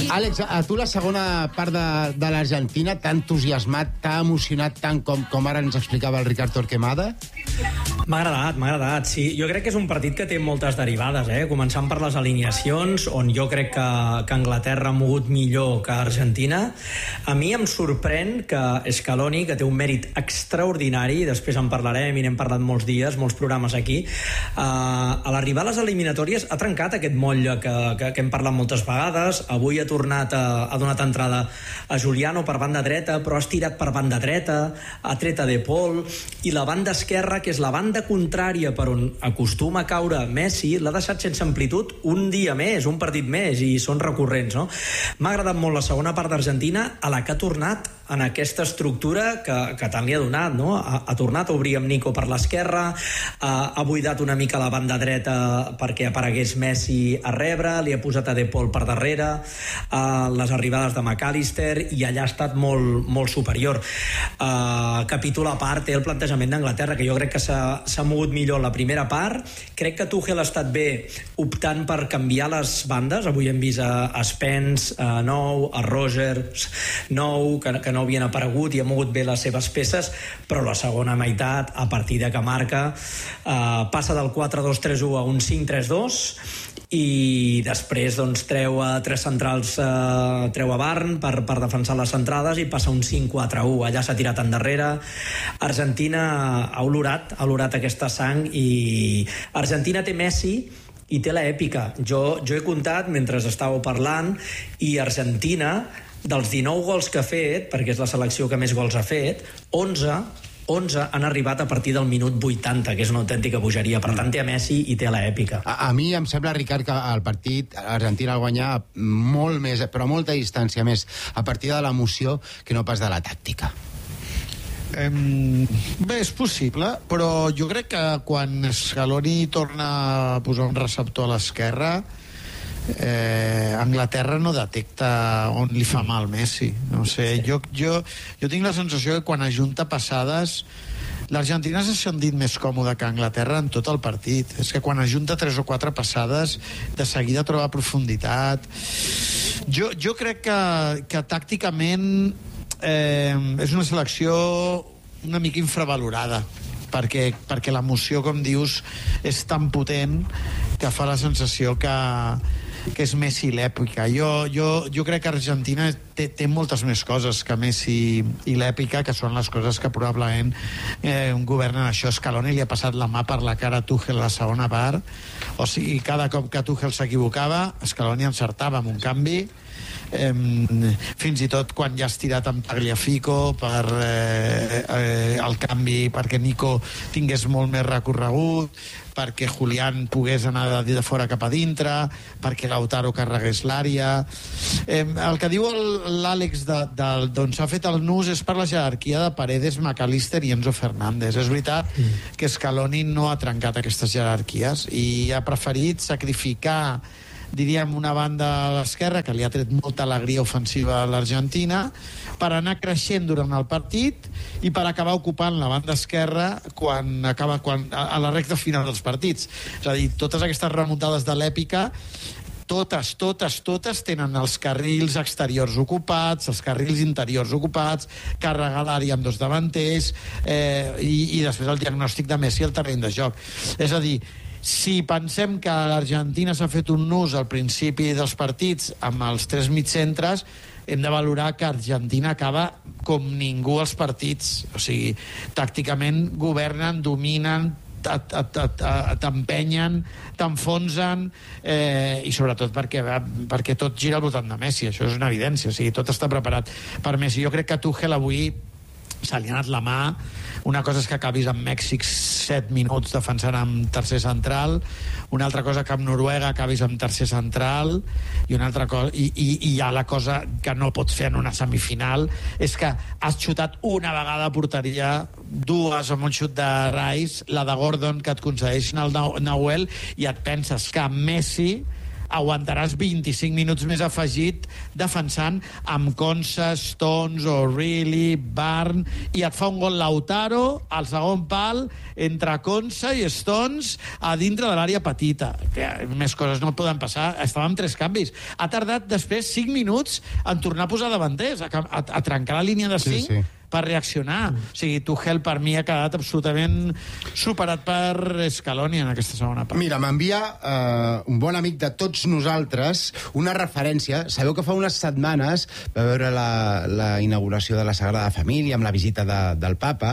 Àlex, a tu la segona part de l'Argentina t'ha entusiasmat, t'ha emocionat tant com ara ens explicava el Ricard Torquemada? M'ha agradat, sí. Jo crec que és un partit que té moltes derivades, començant per les alineacions, on jo crec que Anglaterra ha mogut millor que Argentina. A mi em sorprèn que Scaloni, que té un mèrit extraordinari, després en parlarem i n'hem parlat molts dies, molts programes aquí, a l'arribar a les eliminatòries ha trencat aquest motlle que hem parlat moltes vegades. Avui ha donat entrada a Juliano per banda dreta, però ha estirat per banda dreta, ha tret a De Paul, i la banda esquerra, que és la banda contrària per on acostuma a caure Messi, l'ha deixat sense amplitud un dia més, un partit més, i són recurrents, no? M'ha agradat molt la segona part d'Argentina, a la que ha tornat en aquesta estructura que tant li ha donat, no? Ha tornat a obrir amb Nico per l'esquerra, ha buidat una mica la banda dreta perquè aparegués Messi a rebre, li ha posat a De Paul per darrere, les arribades de McAllister, i allà ha estat molt, molt superior. Capítol a part té el plantejament d'Anglaterra, que jo crec que s'ha mogut millor la primera part. Crec que Tuchel ha estat bé optant per canviar les bandes. Avui hem vist a Spence nou, a Rogers nou, que no havien aparegut, i ha mogut bé les seves peces, però la segona meitat, a partir de que marca, passa del 4-2-3-1 a un 5-3-2, i després doncs treu a tres centrals, treu a Barn per defensar les centrades, i passa un 5-4-1. Allà s'ha tirat endarrere. Argentina ha olorat aquesta sang, i Argentina té Messi i té l'èpica. Jo he comptat mentre estàveu parlant, i Argentina, dels 19 gols que ha fet, perquè és la selecció que més gols ha fet, 11 han arribat a partir del minut 80, que és una autèntica bogeria. Per tant, té a Messi i té a l'èpica. A mi em sembla, Ricard, que el partit Argentina el guanyar molt més, però a molta distància més, a partir de l'emoció que no pas de la tàctica. Bé, és possible, però jo crec que quan Scaloni torna a posar un receptor a l'esquerra, Anglaterra no detecta on li fa mal Messi. No sé, jo tinc la sensació que quan ajunta passades, l'Argentina s'ha sentit més còmode que Anglaterra en tot el partit. És que quan ajunta 3 o 4 passades, de seguida troba profunditat. Jo crec que tàcticament és una selecció una mica infravalorada, perquè l'emoció, com dius, és tan potent que fa la sensació que és Messi l'èpica. Jo crec que Argentina té moltes més coses que Messi i l'èpica, que són les coses que probablement un govern en això. Scaloni li ha passat la mà per la cara a Tuchel a la segona part. O sigui, cada cop que Tuchel s'equivocava, Scaloni encertava amb un canvi. Fins i tot quan ja has tirat amb Tagliafico per el canvi, perquè Nico tingués molt més recorregut, perquè Julián pogués anar de fora cap a dintre, perquè Lautaro carregués l'àrea. El que diu l'Àlex d'on s'ha fet el nus és per la jerarquia de Paredes, McAllister i Enzo Fernández. És veritat que Scaloni no ha trencat aquestes jerarquies i ha preferit sacrificar, diríem, una banda a l'esquerra que li ha tret molta alegria ofensiva a l'Argentina, per anar creixent durant el partit i per acabar ocupant la banda esquerra a la recta final dels partits. És a dir, totes aquestes remuntades de l'èpica, totes tenen els carrils exteriors ocupats, els carrils interiors ocupats, carregar l'àrea amb dos davanters, i després el diagnòstic de Messi al terreny de joc. És a dir, si pensem que l'Argentina s'ha fet un nus al principi dels partits amb els 3 mitcentres, hem de valorar que Argentina acaba com ningú als partits. O sigui, tàcticament governen, dominen, t'empenyen, t'enfonsen, i sobretot perquè tot gira al voltant de Messi. Això és una evidència, o sigui, tot està preparat per Messi. Jo crec que Tuchel avui se li ha anat la mà. Una cosa és que acabis amb Mèxic 7 minuts defensant amb tercer central, una altra cosa que amb Noruega acabis amb tercer central, i una altra cosa, i ja la cosa que no pots fer en una semifinal és que has xutat una vegada a porteria, dues amb un xut de Rice, la de Gordon que et concedeixen el Nahuel, i et penses que amb Messi aguantaràs 25 minuts més afegit defensant amb Konsa, Stones, O'Reilly, Barn, i et fa un gol Lautaro al segon pal entre Konsa i Stones a dintre de l'àrea petita. Més coses no poden passar. Estava amb 3 canvis. Ha tardat després 5 minuts en tornar a posar davanters, a trencar la línia de 5. Sí. Per reaccionar. O sigui, Tuchel per mi ha quedat absolutament superat per Scaloni en aquesta segona part. Mira, m'envia un bon amic de tots nosaltres una referència. Sabeu que fa unes setmanes va veure la inauguració de la Sagrada Família amb la visita del papa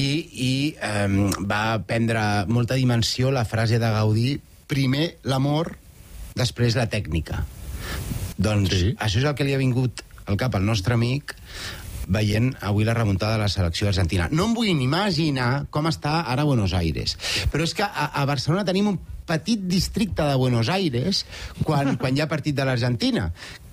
i va prendre molta dimensió la frase de Gaudí: primer l'amor, després la tècnica. Doncs sí, això és el que li ha vingut al cap al nostre amic veient avui la remuntada de la selecció argentina. No em vull ni imaginar com està ara Buenos Aires. Però és que a Barcelona tenim un petit districte de Buenos Aires quan hi ha partit de l'Argentina.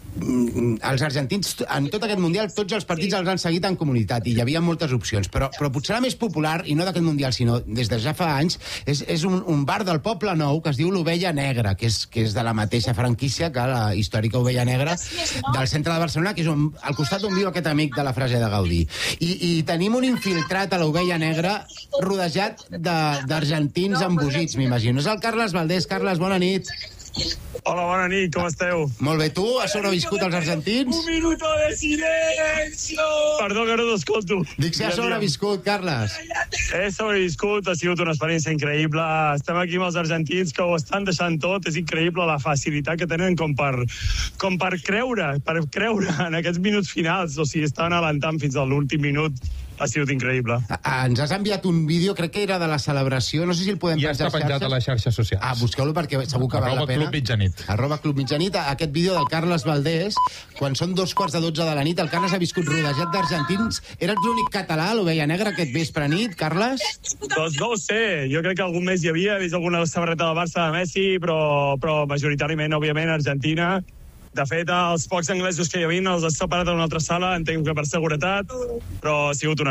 Els argentins, en tot aquest Mundial, tots els partits els han seguit en comunitat i hi havia moltes opcions, però potser la més popular, i no d'aquest Mundial, sinó des de ja fa anys, és un bar del Poble Nou que es diu l'Ovella Negra, que és de la mateixa franquícia que la històrica Ovella Negra del centre de Barcelona, que és al costat on viu aquest amic de la frase de Gaudí. I tenim un infiltrat a l'Ovella Negra rodejat d'argentins embogits, m'imagino. És el Carles Valdés. Carles, bona nit. Hola, bona nit, com esteu? Molt bé, tu? Has sobreviscut als argentins? Un minuto de silencio! Perdó que no t'escolto. Dic si has sobreviscut, Carles. He sobreviscut, ha sigut una experiència increïble. Estem aquí amb els argentins que ho estan deixant tot. És increïble la facilitat que tenen com per creure en aquests minuts finals. O sigui, estaven alentant fins a l'últim minut. Ha sigut increïble. Ens has enviat un vídeo, crec que era de la celebració, no sé si el podem penjar. Ja està penjat a les xarxes socials. Busqueu-lo perquè segur que val la pena. Club Mitjanit. Club Mitjanit. Aquest vídeo del Carles Valdés, quan són 2:45 de la nit, el Carles ha viscut rodejat d'argentins. Eres l'únic català a l'Ovella Negra aquest vespre nit, Carles? Doncs no ho sé. Jo crec que algun mes hi havia, he vist alguna samarreta del Barça de Messi, però majoritàriament, òbviament, Argentina. De fet, els pocs anglesos que hi havia els has separat en una altra sala, entenc que per seguretat, però ha sigut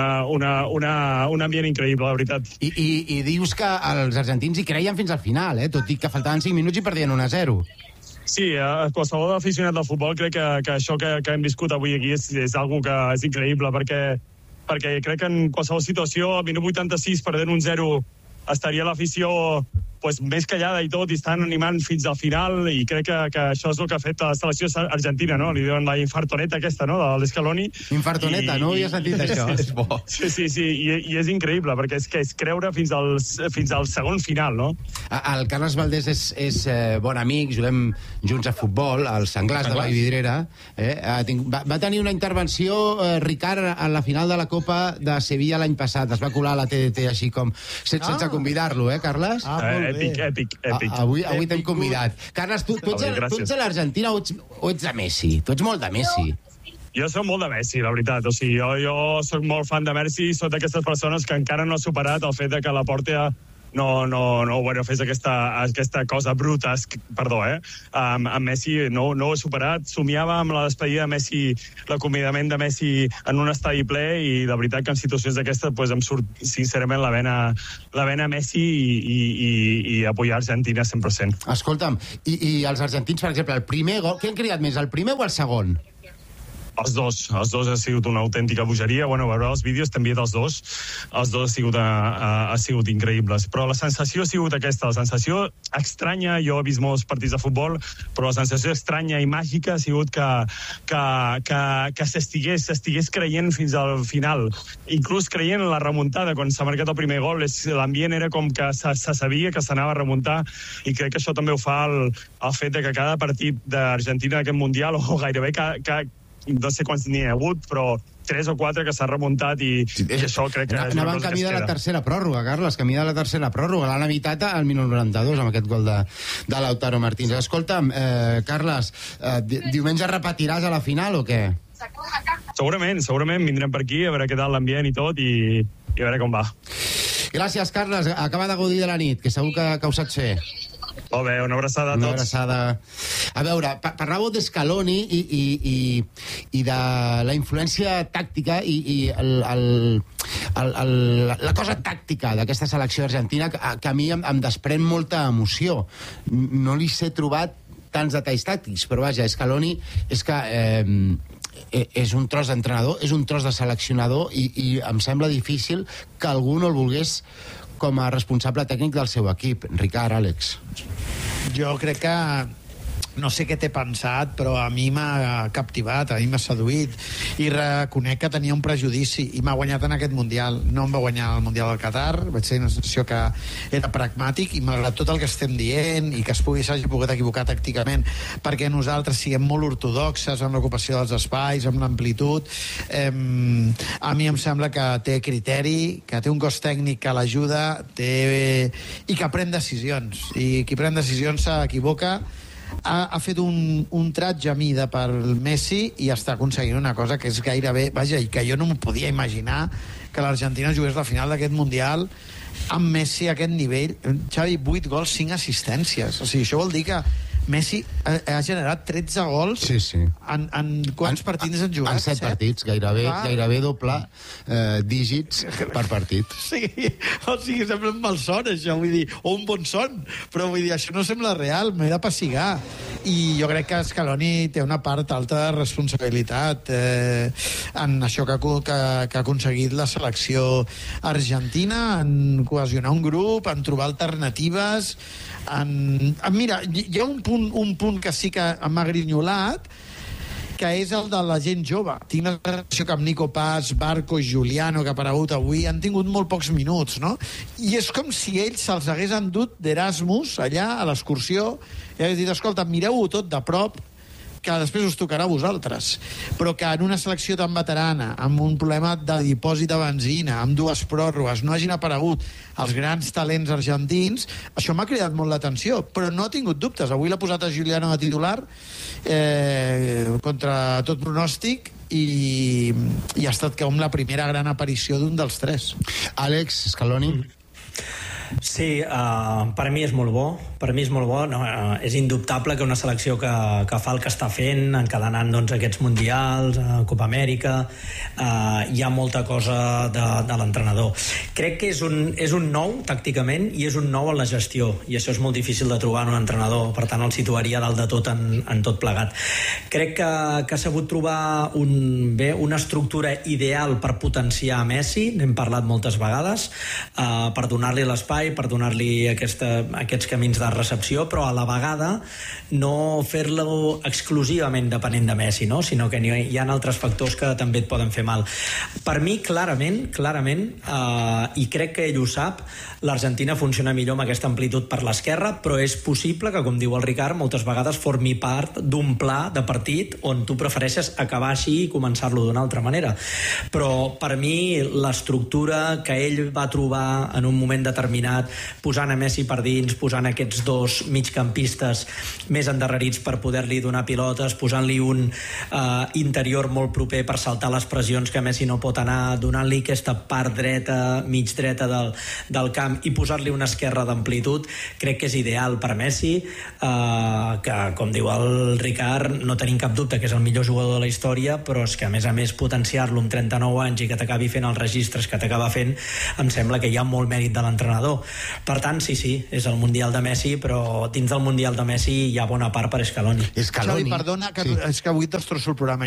un ambient increïble, la veritat. I dius que els argentins hi creien fins al final, tot i que faltaven 5 minuts i perdien 1-0. Sí, qualsevol aficionat del futbol crec que això que hem viscut avui aquí és algo que és increïble, perquè crec que en qualsevol situació, al minut 86, perdent 1-0, estaria l'afició més callada i tot, i estan animant fins al final, i crec que això és el que ha fet la selecció argentina, no? Li diuen la infartoneta aquesta, no?, de l'Escaloni. Infartoneta, no havia sentit això. Sí, i és increïble, perquè és creure fins al segon final, no? El Carles Valdés és bon amic, juguem junts a futbol, als Senglars de Vallvidrera. Va tenir una intervenció, Ricard, a la final de la Copa de Sevilla l'any passat. Es va colar a la TDT així com sense convidar-lo, Carles? Èpic. Avui t'hem convidat. Carles, tu ets a l'Argentina o ets de Messi? Tu ets molt de Messi. Jo soc molt de Messi, la veritat. O sigui, jo soc molt fan de Messi, soc d'aquestes persones que encara no ha superat el fet de que la Porta fes aquesta cosa bruta, perdó, amb Messi no ho he superat. Somiava amb la despedida de Messi, l'acomiadament de Messi en un estadi ple, i de veritat que en situacions d'aquestes em surt sincerament la vena Messi i apoyar Argentina 100%. Escolta'm, i els argentins, per exemple, el primer gol, què han cridat més, el primer o el segon? Els dos ha sigut una autèntica bogeria. Veureu els vídeos, t'he enviat els dos ha sigut increïbles, però la sensació ha sigut aquesta, la sensació estranya. Jo he vist molts partits de futbol, però la sensació estranya i màgica ha sigut que s'estigués creient fins al final, inclús creient en la remuntada. Quan s'ha marcat el primer gol, l'ambient era com que se sabia que s'anava a remuntar, i crec que això també ho fa el fet de que cada partit d'Argentina d'aquest Mundial, o gairebé no sé quants n'hi ha hagut, però 3 o 4 que s'ha remuntat, i això crec que és una cosa que es queda. Anaven camí de la tercera pròrroga, Carles, camí de la tercera pròrroga. L'han evitat al minut 92 amb aquest gol de Lautaro Martínez. Escolta'm, Carles, diumenge repetiràs a la final o què? Segurament vindrem per aquí a veure què tal l'ambient i tot, i a veure com va. Gràcies, Carles. Acaba de gaudir de la nit, que segur que ho saps fer. Molt bé, una abraçada a tots. Una abraçada. A veure, parlàveu d'Scaloni i de la influència tàctica i la cosa tàctica d'aquesta selecció argentina que a mi em desprèn molta emoció. No li sé trobat tants detalls tàctics, però vaja, Scaloni és que és un tros d'entrenador, és un tros de seleccionador i em sembla difícil que algú no el volgués com a responsable tècnic del seu equip. Ricard, Àlex. Jo crec que no sé què t'he pensat, però a mi m'ha captivat, a mi m'ha seduït, i reconec que tenia un prejudici, i m'ha guanyat en aquest Mundial. No em va guanyar el Mundial del Qatar, vaig ser una situació que era pragmàtic, i malgrat tot el que estem dient, i que s'hagi pogut equivocar tàcticament, perquè nosaltres siguem molt ortodoxes en l'ocupació dels espais, amb l'amplitud, a mi em sembla que té criteri, que té un cos tècnic que l'ajuda, i que pren decisions, i qui pren decisions s'equivoca. Ha fet un tratge a mida per Messi i està aconseguint una cosa que és gairebé... Vaja, i que jo no m'ho podia imaginar que l'Argentina jugués la final d'aquest Mundial amb Messi a aquest nivell. Xavi, 8 gols, 5 assistències. O sigui, això vol dir que Messi ha generat 13 gols en quants partits han jugat? En 7 partits, gairebé doble dígits per partit. O sigui, sembla un mal son, això, vull dir, o un bon son, però vull dir, això no sembla real, m'he de pessigar. I jo crec que Scaloni té una part alta de responsabilitat en això que ha aconseguit la selecció argentina, en cohesionar un grup, en trobar alternatives, mira, hi ha un punt que sí que m'ha grinyolat, que és el de la gent jove. Tinc la relació que amb Nico Paz, Barco i Giuliano, que ha aparegut avui, han tingut molt pocs minuts, no? I és com si ells se'ls hagués endut d'Erasmus allà a l'excursió i hagués dit, escolta, mireu-ho tot de prop, que després us tocarà a vosaltres. Però que en una selecció tan veterana, amb un problema de dipòsit de benzina, amb 2 pròrrogues, no hagin aparegut els grans talents argentins, això m'ha cridat molt l'atenció, però no ha tingut dubtes. Avui l'ha posat a Giuliano de titular contra tot pronòstic i ha estat com la primera gran aparició d'un dels 3. Àlex, Scaloni? Sí, per mi és molt bo. Per mi és molt bo. No, és indubtable que una selecció que fa el que està fent, encadenant doncs, aquests mundials, Copa Amèrica, hi ha molta cosa de l'entrenador. Crec que és un nou, tàcticament, i és un nou en la gestió, i això és molt difícil de trobar en un entrenador, per tant el situaria dalt de tot en tot plegat. Crec que ha sabut trobar una estructura ideal per potenciar Messi, n'hem parlat moltes vegades, per donar-li l'espai, per donar-li aquests camins de recepció, però a la vegada no fer-lo exclusivament depenent de Messi, no? Sinó que hi ha altres factors que també et poden fer mal. Per mi, clarament, i crec que ell ho sap, l'Argentina funciona millor amb aquesta amplitud per l'esquerra, però és possible que, com diu el Ricard, moltes vegades formi part d'un pla de partit on tu prefereixes acabar així i començar-lo d'una altra manera. Però per mi l'estructura que ell va trobar en un moment determinat, posant a Messi per dins, posant aquests 2 migcampistes més endarrerits per poder-li donar pilotes, posant-li un interior molt proper per saltar les pressions que Messi no pot anar, donant-li aquesta part dreta, mig dreta del camp i posar-li una esquerra d'amplitud, crec que és ideal per Messi, que, com diu el Ricard, no tenim cap dubte que és el millor jugador de la història, però és que, a més, potenciar-lo amb 39 anys i que t'acabi fent els registres que t'acaba fent, em sembla que hi ha molt mèrit de l'entrenador. Per tant, sí, és el Mundial de Messi, però dins del Mundial de Messi hi ha bona part per Scaloni. Xavi, perdona, és que avui destrosso el programa.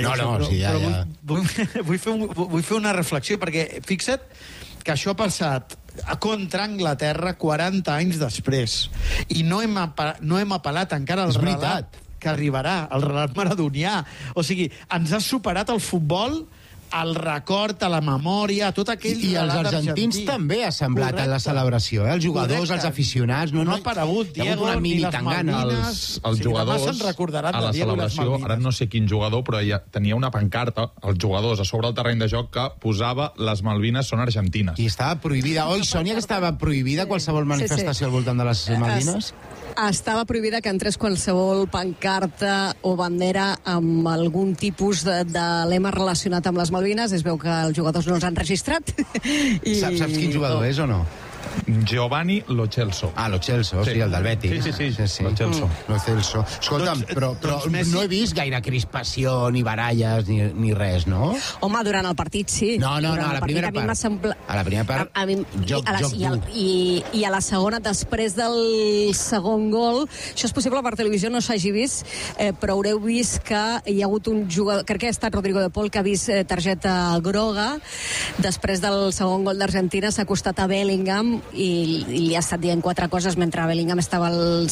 Vull fer una reflexió, perquè fixa't que això ha passat contra Anglaterra 40 anys després i no hem apel·lat encara al relat que arribarà, el relat maradonià. O sigui, ens ha superat el futbol, el record, a la memòria, tot aquell... I els argentins també ha semblat en la celebració, els jugadors, els aficionats... No ha aparegut Diego ni les Malvines... Els jugadors, a la celebració, ara no sé quin jugador, però tenia una pancarta, els jugadors, a sobre el terreny de joc, que posava les Malvines són argentines. I estava prohibida. Oi, Sònia, que estava prohibida qualsevol manifestació al voltant de les Malvines? Estava prohibida que entrés qualsevol pancarta o bandera amb algun tipus de lema relacionat amb les Malvines. Es veu que els jugadors no els han registrat. Saps quin jugador és o no? Giovanni Lo Celso. Lo Celso, sí, el del Betis. Sí. Lo Celso. Lo Celso. Escolta'm, però no he vist gaire crispació, ni baralles, ni res, no? Home, durant el partit sí. No, a la primera part. A la primera part, joc dur. I a la segona, després del segon gol, això és possible per televisió, no s'hagi vist, però haureu vist que hi ha hagut un jugador, crec que ha estat Rodrigo de Paul, que ha vist targeta groga. Després del segon gol d'Argentina s'ha acostat a Bellingham i li ha estat dient 4 coses mentre Bellingham estava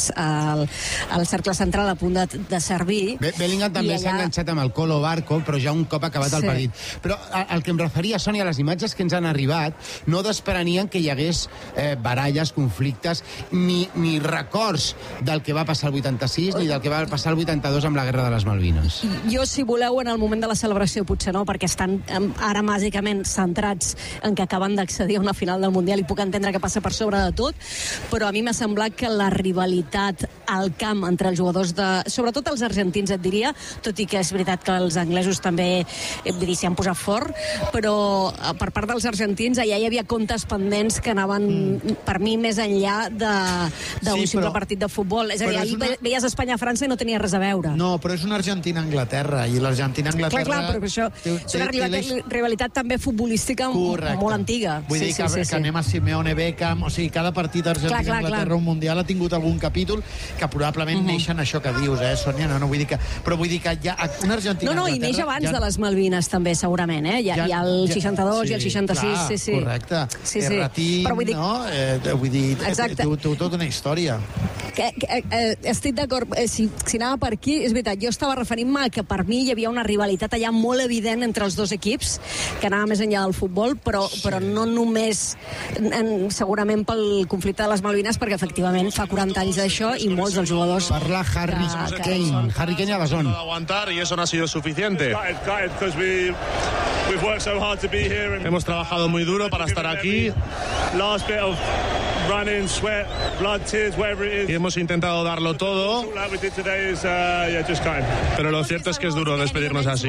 al cercle central a punt de servir. Bellingham també s'ha enganxat amb el Colo Barco, però ja un cop acabat el partit. Però el que em referia, Sònia, les imatges que ens han arribat no desprenien que hi hagués baralles, conflictes, ni records del que va passar el 86 ni del que va passar el 82 amb la Guerra de les Malvines. Jo, si voleu, en el moment de la celebració potser no, perquè estan ara bàsicament centrats en que acaben d'accedir a una final del Mundial i puc entendre que passa per sobre de tot, però a mi m'ha semblat que la rivalitat al camp entre els jugadors sobretot els argentins, et diria, tot i que és veritat que els anglesos també s'hi han posat fort, però per part dels argentins allà hi havia comptes pendents que anaven, per mi, més enllà d'un simple partit de futbol. És a dir, ahir veies Espanya-França i no tenia res a veure. No, però és una Argentina-Anglaterra, i l'Argentina-Anglaterra... Clar, però això és una rivalitat també futbolística molt antiga. Vull dir que anem a Simeone, Beckham, o sigui, cada partit d'Argentina-Anglaterra un Mundial ha tingut algun capítol que probablement neixen això que dius, Sònia? No vull dir que... Però vull dir que hi ha una Argentina-Anglaterra... No, i neix abans de les Malvines, també, segurament, Hi ha el 62 i el 66, sí. Correcte. Erratín, no? Vull dir, tota una història. Estic d'acord, si anava per aquí, és veritat, jo estava referint-me que per mi hi havia una rivalitat allà molt evident entre els dos equips, que anava més enllà del futbol, però no només segurament pel conflicte de les Malvines, perquè efectivament fa 40 anys d'això i molts dels jugadors... Parla Harry Kane. Harry Kane a la zona. Y eso no ha sido suficiente. Hemos trabajado muy duro para estar aquí. Y hemos intentado darlo todo. Pero lo cierto es que es duro despedirnos así.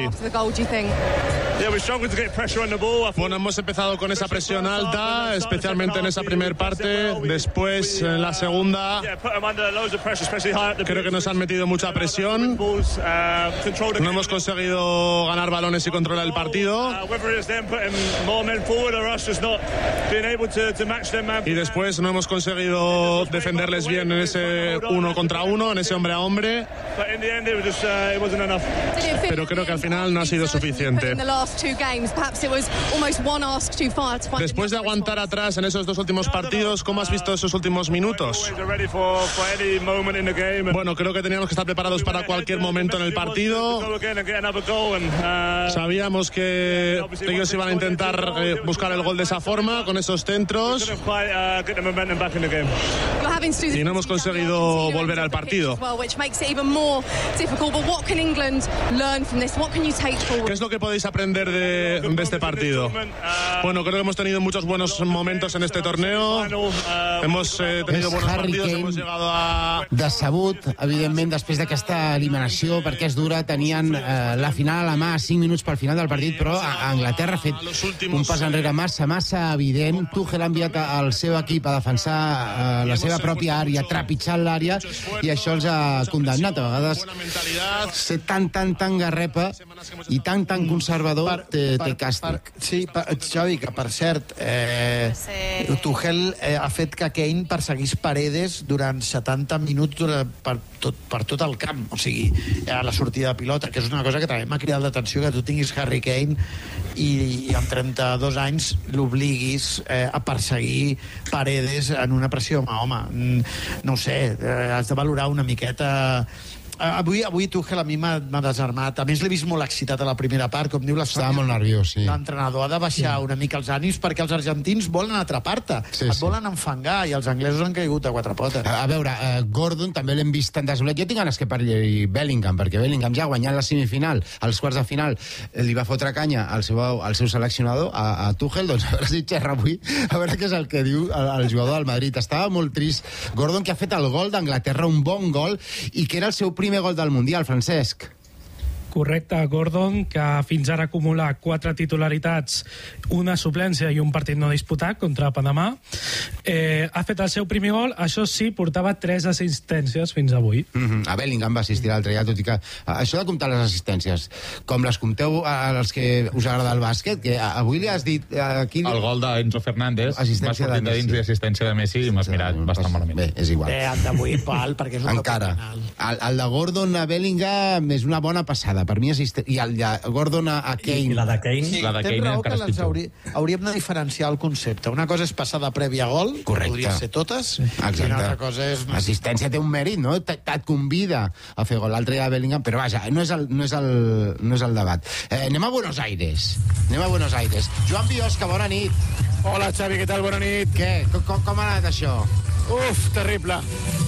Bueno, hemos empezado con esa presión alta, especialmente en esa primera parte. Después, en la segunda, creo que nos han metido mucha presión. No hemos conseguido ganar balones y controlar el partido. Y después no hemos conseguido defenderles bien en ese 1 contra 1, en ese hombre a hombre. Pero creo que al final no ha sido suficiente. Después de aguantar atrás en esos 2 últimos partidos, ¿cómo has visto esos últimos minutos? Bueno, creo que teníamos que estar preparados para cualquier momento en el partido. Sabíamos que ellos iban a intentar buscar el gol de esa forma, con esos centros, y no hemos conseguido volver al partido. ¿Qué es lo que podéis aprender de este partido? Bueno, creo que hemos tenido muchos buenos momentos en este torneo. Hemos tenido buenos partidos, hemos llegado a... Decebut, evidentment, després d'aquesta eliminació, perquè és dura, tenien la final a la mà, 5 minuts pel final del partit, però a Anglaterra ha fet un pas enrere massa evident. Tuchel ha enviat el seu equip a defensar la seva pròpia àrea, trepitjant l'àrea, i això els ha condemnat. A vegades ser tan garrepa i tan conservador té càstig. Sí, Xavi, que per cert, Tuchel ha fet que Kane perseguís Paredes durant 70 minuts per tot el camp, o sigui, a la sortida de pilota, que és una cosa que també m'ha cridat l'atenció, que tu tinguis Harry Kane i amb 32 anys l'obliguis a perseguir Paredes en una pressió. Home, no ho sé, has de valorar una miqueta... Avui Tuchel a mi m'ha desarmat. A més, l'he vist molt excitat a la primera part, com diu la Sònia. Estava molt nerviós, sí. L'entrenador ha de baixar una mica els ànims, perquè els argentins volen atrapar-te, et volen enfangar, i els anglesos han caigut a 4 potes. A veure, Gordon també l'hem vist tan desolat. Jo tinc ganes que parli Bellingham, perquè Bellingham ja ha guanyat la semifinal, als quarts de final, li va fotre canya al seu seleccionador, a Tuchel. Doncs a veure si xerra avui, a veure què és el que diu el jugador del Madrid. Estava molt trist. Gordon, que ha fet el gol d'Anglaterra, un bon gol, i que era el seu primer gol del Mundial, Francesc. Correcte, Gordon, que fins ara acumula 4 titularitats, una suplència i un partit no disputat contra Panamà. Ha fet el seu primer gol, això sí, portava 3 assistències fins avui. A Bellingham va assistir l'altre dia, tot i que això de comptar les assistències, com les compteu als que us agrada el bàsquet, que avui li has dit... Aquí... El gol d'Enzo Fernández va sortir de dins i assistència de Messi i m'has mirat bastant malament. Bé, és igual. D'avui pal, perquè és un encara. El de Gordon a Bellingham és una bona passada. Per mi i el de Gordon a Kane. I la de Kane? Sí, la de Kane encara és pitjor. Hauríem de diferenciar el concepte. Una cosa és passada prèvia a gol, podria ser totes, i una altra cosa és... L'assistència té un mèrit, no? Et convida a fer gol. L'altre dia a Bellingham, però vaja, no és el debat. Anem a Buenos Aires. Joan Biosca, bona nit. Hola, Xavi, què tal? Bona nit. Què? Com ha anat això? Uf, terrible.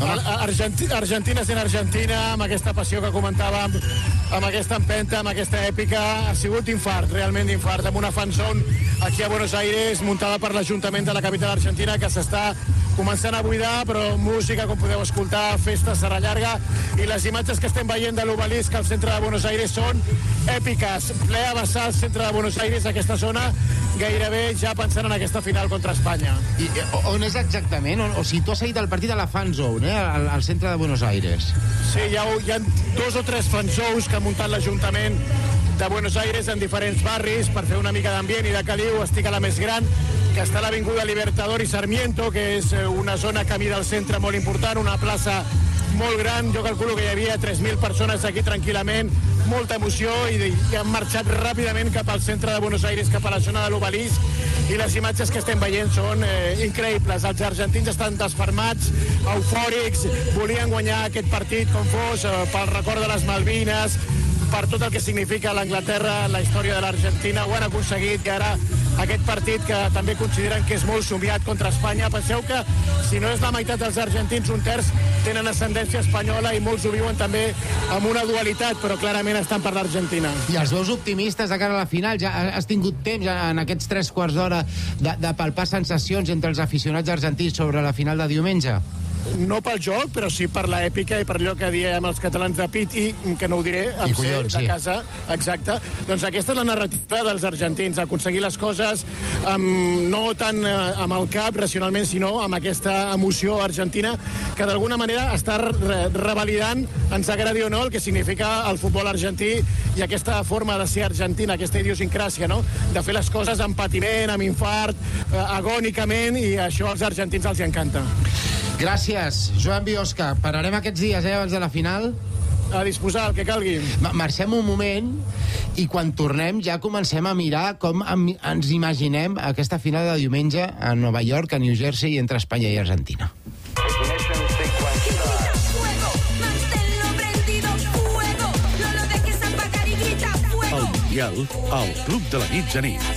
Argentina sent Argentina, amb aquesta passió que comentàvem, amb aquesta empenta, amb aquesta èpica, ha sigut d'infart, realment d'infart, amb una fanzone aquí a Buenos Aires, muntada per l'Ajuntament de la capital argentina, que s'està començant a buidar, però música, com podeu escoltar, festa, serà llarga, i les imatges que estem veient de l'Obelisc al centre de Buenos Aires són èpiques. Ple a vessar al centre de Buenos Aires, aquesta zona, gairebé ja pensant en aquesta final contra Espanya. I on és exactament? O sigui, tu has seguit el partit a la fan zone, al centre de Buenos Aires. Sí, hi ha 2 o 3 fan zones que ha muntat l'Ajuntament de Buenos Aires en diferents barris per fer una mica d'ambient i de caliu. Estic a la més gran, que està a l'Avinguda Libertador i Sarmiento, que és una zona camí del centre molt important, una plaça molt gran. Jo calculo que hi havia 3.000 persones aquí tranquil·lament, molta emoció, i han marxat ràpidament cap al centre de Buenos Aires, cap a la zona de l'Obelisc, i les imatges que estem veient són increïbles. Els argentins estan desfermats, eufòrics, volien guanyar aquest partit com fos, pel record de les Malvines, per tot el que significa l'Anglaterra, la història de l'Argentina. Ho han aconseguit, i ara aquest partit que també consideren que és molt somiat contra Espanya. Penseu que si no és la meitat dels argentins, un terç tenen ascendència espanyola, i molts ho viuen també amb una dualitat, però clarament estan per l'Argentina. I els veus optimistes de cara a la final? Ja has tingut temps en aquests 3 quarts d'hora de palpar sensacions entre els aficionats argentins sobre la final de diumenge? No pel joc, però sí per l'èpica i per allò que diem els catalans de pit, i que no ho diré, amb ser de casa. Exacte. Doncs aquesta és la narrativa dels argentins, aconseguir les coses no tant amb el cap, racionalment, sinó amb aquesta emoció argentina, que d'alguna manera està revalidant, ens agradi o no, el que significa el futbol argentí i aquesta forma de ser argentina, aquesta idiosincràsia, no?, de fer les coses amb patiment, amb infart, agònicament, i això als argentins els encanta. Gràcies, Joan Biosca. Pararem aquests dies, abans de la final? A disposar, el que calgui. Marxem un moment i quan tornem ja comencem a mirar com ens imaginem aquesta final de diumenge a Nova York, a New Jersey, entre Espanya i Argentina. El Mundial al Club de la Mitjanit.